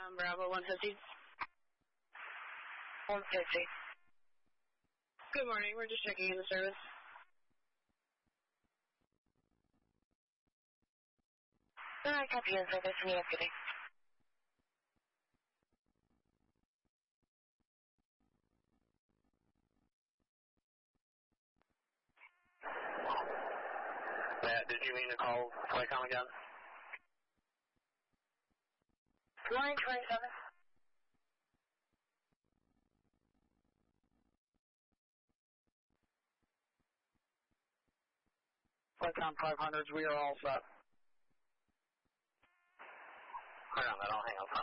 Bravo 150. 150. Good morning. We're just checking in the service. Alright, copy in service from yesterday. Matt, did you mean to call Flycom again? Line 27. Flycom 500s, we are all set. Hold on, Matt, I'll hang up, huh?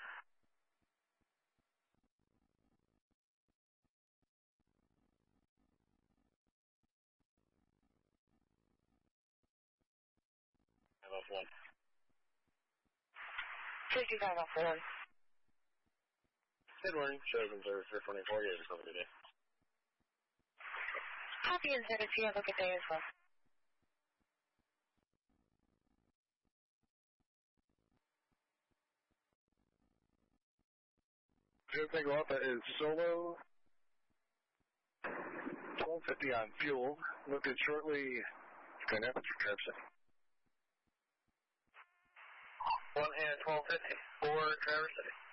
Off 1. 55 off 1. Good morning. Chosen service 324. You have yourself a good day. Copy in service. You have a good day as well. Good thing about that is Solo 1250 on fuel. Looking shortly. Good temperature, Traverse City. 1 and 1250 for Traverse City.